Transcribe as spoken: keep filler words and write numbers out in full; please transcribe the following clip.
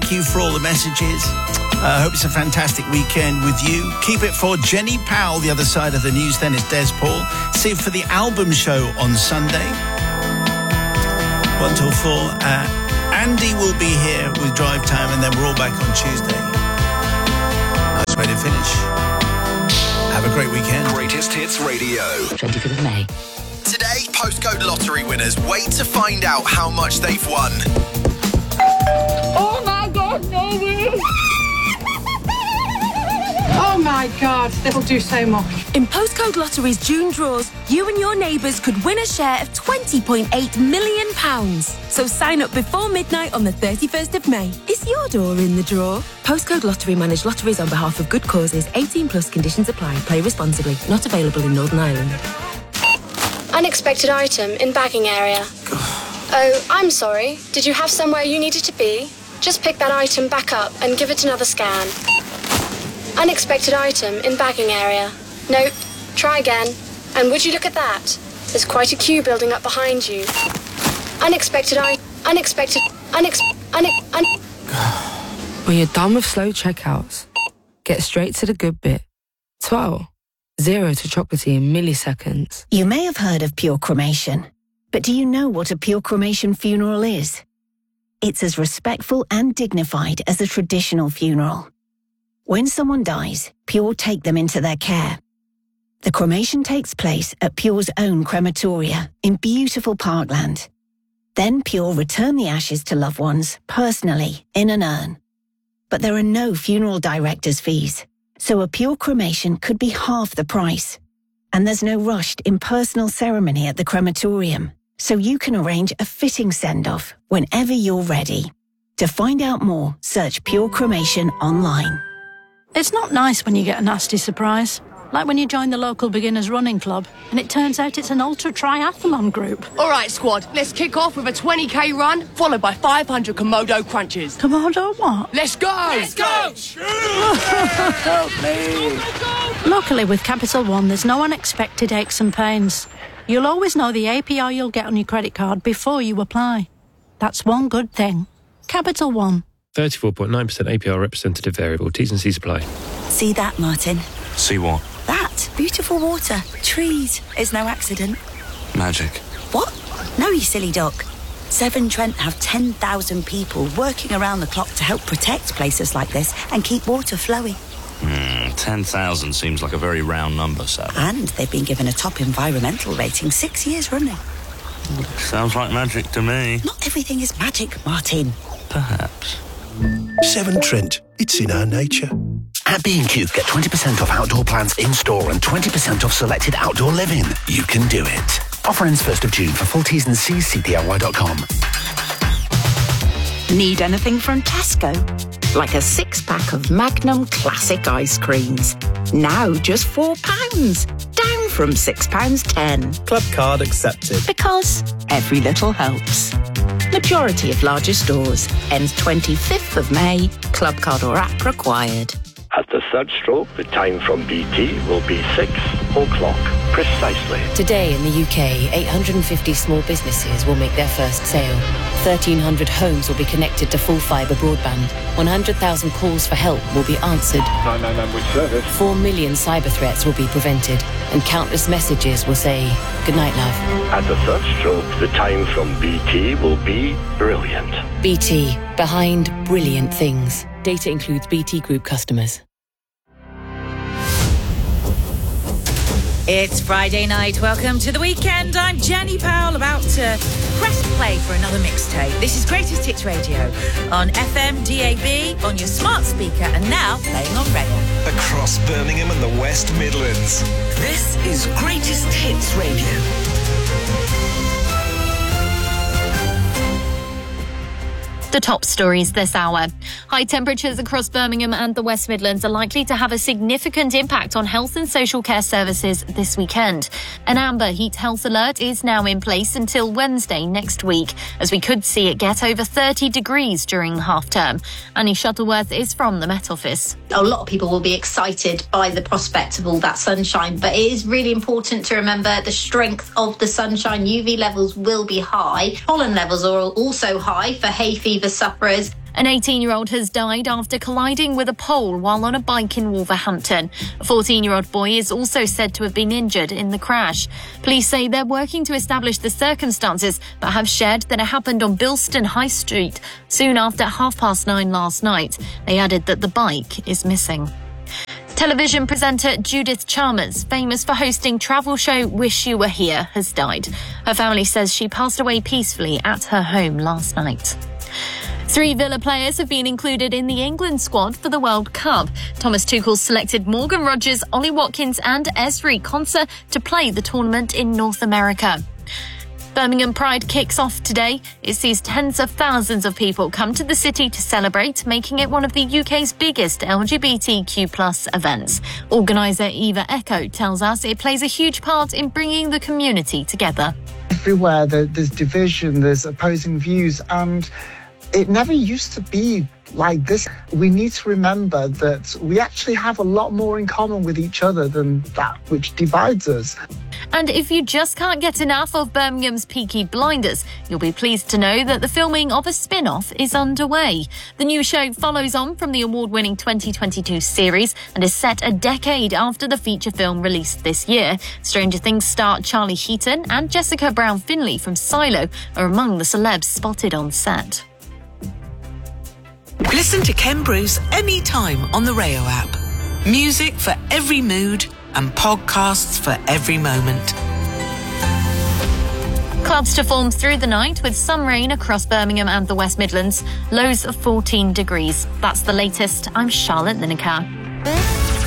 Thank you for all the messages. I uh, hope it's a fantastic weekend with you. Keep it for Jenny Powell, the other side of the news. Then it's Des Paul. See you for the album show on Sunday. One till four. Uh, Andy will be here with Drive Time, and then we're all back on Tuesday. Nice way to finish. Have a great weekend. Greatest Hits Radio. twenty-fifth of May. Today, postcode lottery winners wait to find out how much they've won. Oh my God, no! Oh my God, that'll do so much. In Postcode Lottery's June draws, you and your neighbours could win a share of twenty point eight million pounds. So sign up before midnight on the thirty-first of May. Is your door in the draw? Postcode Lottery manage lotteries on behalf of good causes. eighteen plus conditions apply. Play responsibly. Not available in Northern Ireland. Unexpected item in bagging area. Oh, I'm sorry. Did you have somewhere you needed to be? Just pick that item back up and give it another scan. Unexpected item in bagging area. Nope. Try again. And would you look at that? There's quite a queue building up behind you. Unexpected I... Unexpected... Unex... Unex... Un... When you're done with slow checkouts, get straight to the good bit. twelve. Zero to chocolatey in milliseconds. You may have heard of pure cremation, but do you know what a pure cremation funeral is? It's as respectful and dignified as a traditional funeral. When someone dies, Pure take them into their care. The cremation takes place at Pure's own crematoria in beautiful Parkland. Then Pure return the ashes to loved ones personally in an urn. But there are no funeral director's fees, so a Pure cremation could be half the price. And there's no rushed impersonal ceremony at the crematorium, so you can arrange a fitting send-off whenever you're ready. To find out more, search Pure Cremation online. It's not nice when you get a nasty surprise. Like when you join the local beginners running club and it turns out it's an ultra triathlon group. All right, squad, let's kick off with a twenty k run, followed by five hundred Komodo crunches. Komodo what? Let's go! Let's go! Help me! Luckily, with Capital One, there's no unexpected aches and pains. You'll always know the A P R you'll get on your credit card before you apply. That's one good thing. Capital One. thirty-four point nine percent A P R representative variable. T's and C's apply. See that, Martin? See what? That. Beautiful water. Trees. It's no accident. Magic. What? No, you silly duck. Severn Trent have ten thousand people working around the clock to help protect places like this and keep water flowing. Hmm, ten thousand seems like a very round number, Sam. And they've been given a top environmental rating six years running. Sounds like magic to me. Not everything is magic, Martin. Perhaps. Severn Trent. It's in our nature. At B and Q, get twenty percent off outdoor plants in-store and twenty percent off selected outdoor living. You can do it. Offer ends first of June. For full T's and C's, C P L Y dot com. Need anything from Tesco? Like a six-pack of Magnum Classic ice creams. Now just four pounds. Down from six pounds ten. Club card accepted. Because every little helps. Majority of larger stores. Ends twenty-fifth of May. Club card or app required. At the third stroke, the time from B T will be six o'clock, precisely. Today in the U K, eight hundred fifty small businesses will make their first sale. thirteen hundred homes will be connected to full fibre broadband. one hundred thousand calls for help will be answered. nine nine nine with service. four million cyber threats will be prevented. And countless messages will say, "Good night, love." At the third stroke, the time from B T will be brilliant. B T, behind brilliant things. Data includes B T Group customers. It's Friday night. Welcome to the weekend. I'm Jenny Powell, about to press play for another mixtape. This is Greatest Hits Radio on F M, D A B, on your smart speaker, and now playing on radio. Across Birmingham and the West Midlands. This is Greatest Hits Radio. The top stories this hour. High temperatures across Birmingham and the West Midlands are likely to have a significant impact on health and social care services this weekend. An amber heat health alert is now in place until Wednesday next week, as we could see it get over thirty degrees during half term. Annie Shuttleworth is from the Met Office. A lot of people will be excited by the prospect of all that sunshine, but it is really important to remember the strength of the sunshine. U V levels will be high. Pollen levels are also high for hay fever sufferers. An eighteen-year-old has died after colliding with a pole while on a bike in Wolverhampton. A fourteen-year-old boy is also said to have been injured in the crash. Police say they're working to establish the circumstances, but have shared that it happened on Bilston High Street soon after half past nine last night. They added that the bike is missing. Television presenter Judith Chalmers, famous for hosting travel show Wish You Were Here, has died. Her family says she passed away peacefully at her home last night. Three Villa players have been included in the England squad for the World Cup. Thomas Tuchel selected Morgan Rogers, Ollie Watkins and Ezri Konsa to play the tournament in North America. Birmingham Pride kicks off today. It sees tens of thousands of people come to the city to celebrate, making it one of the U K's biggest L G B T Q plus events. Organiser Eva Echo tells us it plays a huge part in bringing the community together. Everywhere there's division, there's opposing views, and it never used to be like this. We need to remember that we actually have a lot more in common with each other than that which divides us. And if you just can't get enough of Birmingham's Peaky Blinders, you'll be pleased to know that the filming of a spin-off is underway. The new show follows on from the award-winning twenty twenty-two series and is set a decade after the feature film released this year. Stranger Things star Charlie Heaton and Jessica Brown-Findlay from Silo are among the celebs spotted on set. Listen to Ken Bruce anytime on the Rayo app. Music for every mood and podcasts for every moment. Clouds to form through the night with some rain across Birmingham and the West Midlands. Lows of fourteen degrees. That's the latest. I'm Charlotte Lineker.